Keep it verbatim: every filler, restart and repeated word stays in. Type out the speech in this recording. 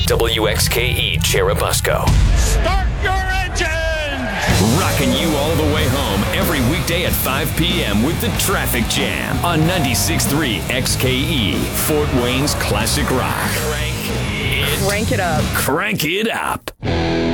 W X K E Cherubusco. Start your engine! Rocking you all the way home every weekday at five p.m. with the Traffic Jam on ninety-six point three X K E, Fort Wayne's classic rock. Crank it, Crank it up. Crank it up.